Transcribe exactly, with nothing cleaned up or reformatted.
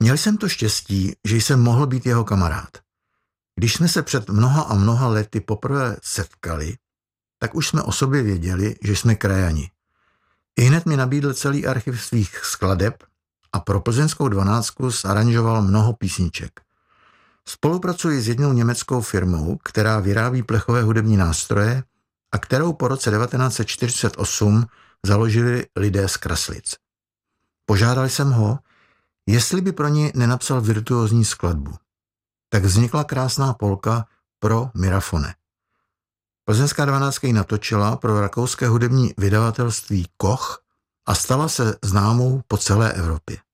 Měl jsem to štěstí, že jsem mohl být jeho kamarád. Když jsme se před mnoha a mnoha lety poprvé setkali, tak už jsme o sobě věděli, že jsme krajani. Ihned mi nabídl celý archiv svých skladeb a pro plzeňskou dvanáctku zaranžoval mnoho písniček. Spolupracuji s jednou německou firmou, která vyrábí plechové hudební nástroje a kterou po roce devatenáct set čtyřicet osm založili lidé z Kraslic. Požádal jsem ho, jestli by pro ní nenapsal virtuózní skladbu. Tak vznikla krásná polka pro Mirafone. Plzeňská dvanáctka ji natočila pro rakouské hudební vydavatelství Koch a stala se známou po celé Evropě.